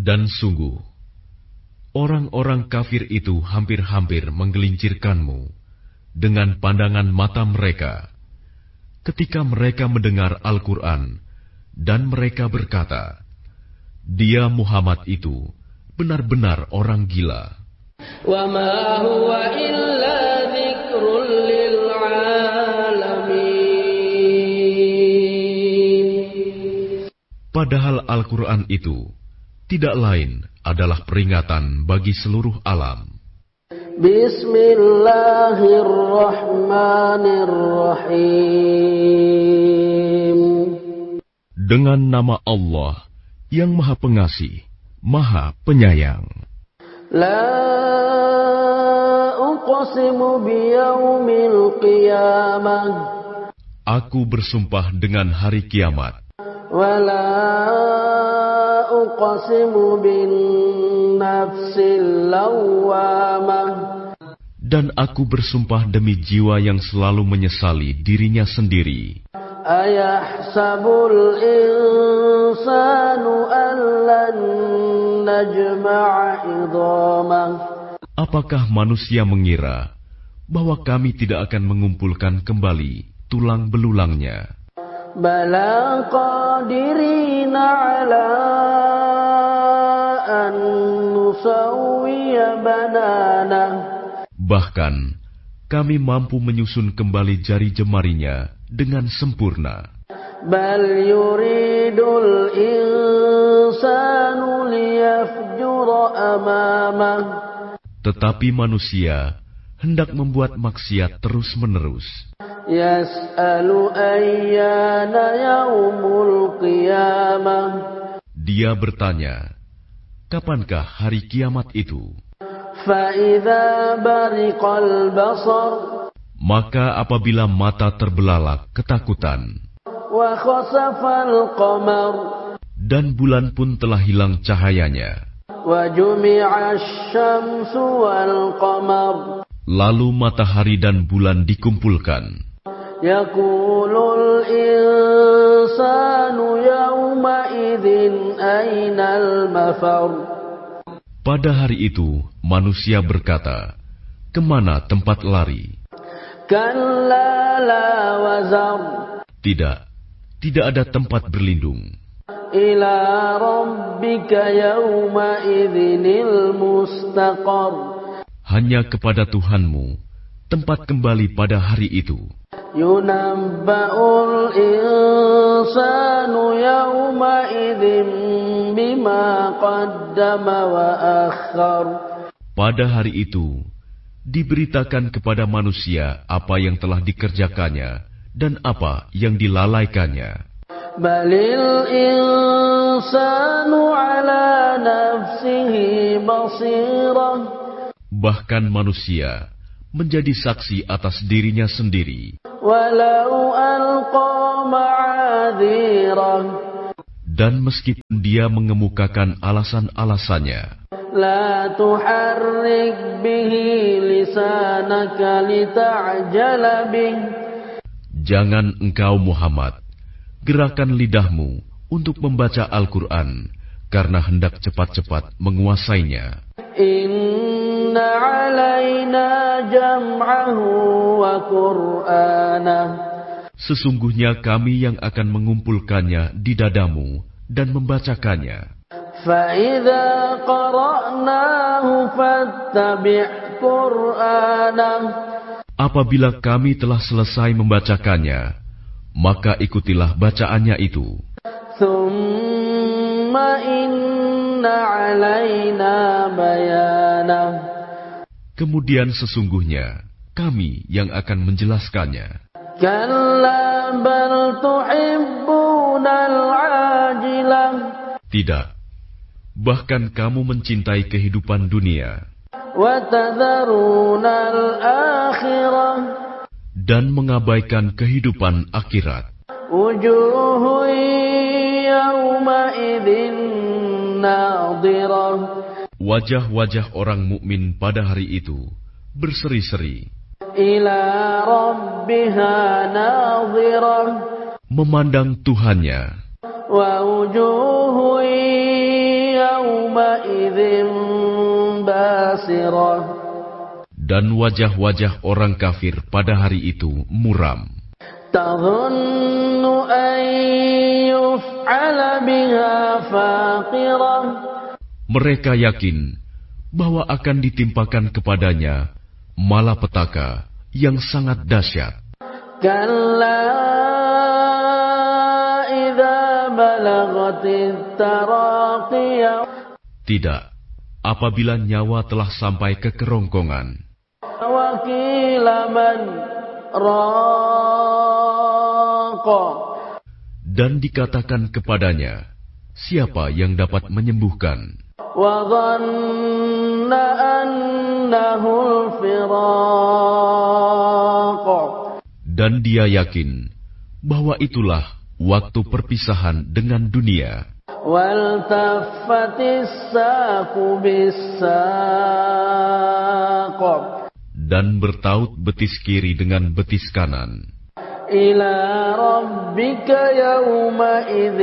Dan sungguh, orang-orang kafir itu hampir-hampir menggelincirkanmu dengan pandangan mata mereka ketika mereka mendengar Al-Quran, dan mereka berkata, "Dia Muhammad itu benar-benar orang gila." Wa ma huwa illa dzikrun lil alamin. Padahal Al-Quran itu tidak lain adalah peringatan bagi seluruh alam. Bismillahirrahmanirrahim. Dengan nama Allah yang Maha Pengasih, Maha Penyayang. La uqsimu biyaumil qiyamah. Aku bersumpah dengan hari kiamat. Wa la uqsimu bin nafsil lawwamah. Dan aku bersumpah demi jiwa yang selalu menyesali dirinya sendiri. Ayahsabul insanu an lan najma'a idhamah. Apakah manusia mengira bahwa kami tidak akan mengumpulkan kembali tulang belulangnya? Bala qadirina ala an nusawwiya bananah. Bahkan kami mampu menyusun kembali jari jemarinya dengan sempurna. Bal yuridul insanu liyafjura amamah. Tetapi manusia hendak membuat maksiat terus-menerus. Yas'alu ayyana yaumul qiyamah. Dia bertanya, kapankah hari kiamat itu? Fa'idha bariqal basar. Maka apabila mata terbelalak ketakutan, Wa khasafal qamar. dan bulan pun telah hilang cahayanya, Wa jumi'ash syamsu wal qamar. lalu matahari dan bulan dikumpulkan, Yaqulul insanu yawma idzin aynal mafar. pada hari itu manusia berkata, kemana tempat lari? Kalla la wazar. Tidak ada tempat berlindung. Ila rabbika yawma idzinil mustaqar. Hanya kepada Tuhanmu tempat kembali pada hari itu. Yunabba'ul insanu yawma idzin bima qaddama wa akhar. Pada hari itu diberitakan kepada manusia apa yang telah dikerjakannya dan apa yang dilalaikannya. Balil insanu ala nafsihi basirah. Bahkan manusia menjadi saksi atas dirinya sendiri. Walau alqa ma'adhirah. Dan meskipun dia mengemukakan alasan-alasannya, La tuharrik bihi lisanaka lita'jala bih. jangan engkau Muhammad gerakan lidahmu untuk membaca Al-Quran karena hendak cepat-cepat menguasainya. Inna alaina jam'ahu wa qur'anah. Sesungguhnya kami yang akan mengumpulkannya di dadamu dan membacakannya. Fa'idha qara'nahu fattabi' qur'anah. Apabila kami telah selesai membacakannya, maka ikutilah bacaannya itu. Thumma inna alaina bayanah. Kemudian sesungguhnya kami yang akan menjelaskannya. Kalla bal tuhibbunal ajilah. Tidak, bahkan kamu mencintai kehidupan dunia Wa tadharunal akhirah. dan mengabaikan kehidupan akhirat. Wujuhun yawma idzin nadhirah. Wajah-wajah orang mukmin pada hari itu berseri-seri, Ila rabbiha nadhirah. memandang Tuhannya. Wa wujuhun yawma باسرة Dan wajah-wajah orang kafir pada hari itu muram. تظن أن يفعل بها فاقرة Mereka yakin bahwa akan ditimpakan kepadanya malapetaka yang sangat dahsyat. كلا إذا بلغت التراقي Tidak, apabila nyawa telah sampai ke kerongkongan. وقيل من راق Dan dikatakan kepadanya, siapa yang dapat menyembuhkan? وظن أنه الفراق Dan dia yakin bahwa itulah waktu perpisahan dengan dunia. والتفت الساق بالساق Dan bertaut betis kiri dengan betis kanan. إلى ربك يومئذ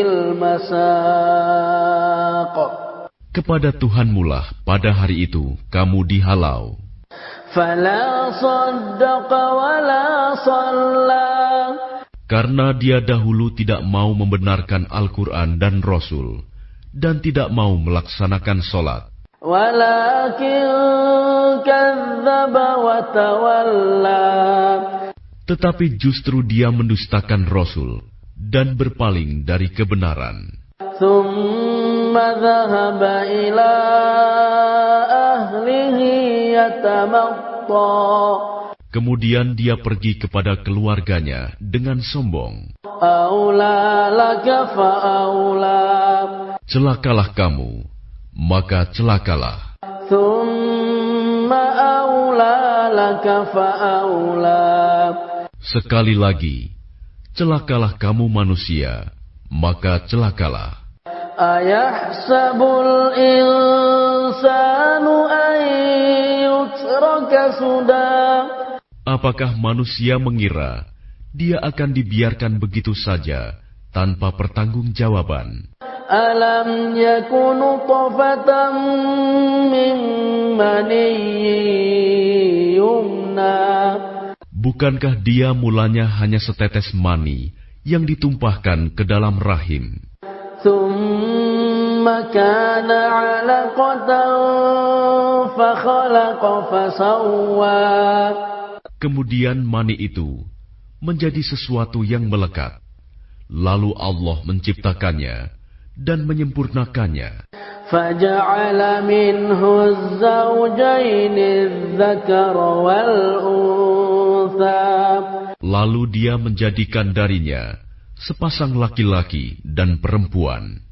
المساق Kepada Tuhanmulah pada hari itu kamu dihalau. فلا صدق ولا صلى Karena dia dahulu tidak mau membenarkan Al-Quran dan Rasul, dan tidak mau melaksanakan sholat. ولكن كذب وتولى Tetapi justru dia mendustakan Rasul, dan berpaling dari kebenaran. ثم ذهب إلى أهله يتمطى Kemudian dia pergi kepada keluarganya dengan sombong. أولى لك فأولى Celakalah kamu, maka celakalah. ثم أولى لك فأولى Sekali lagi, celakalah kamu manusia, maka celakalah. أيحسب الإنسان أن يترك سدى Apakah manusia mengira dia akan dibiarkan begitu saja tanpa pertanggungjawaban? ألم يكن طفة من مني يمنى Bukankah dia mulanya hanya setetes mani yang ditumpahkan ke dalam rahim? ثم كان علقة فخلق فسوى Kemudian mani itu menjadi sesuatu yang melekat. Lalu Allah menciptakannya dan menyempurnakannya. فجعل منه الزوجين الذكر والأنثى Lalu dia menjadikan darinya sepasang laki-laki dan perempuan.